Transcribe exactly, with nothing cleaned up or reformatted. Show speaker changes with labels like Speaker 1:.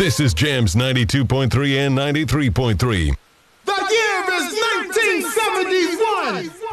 Speaker 1: This is Jams ninety-two point three and ninety-three point three.
Speaker 2: The year is nineteen seventy-one.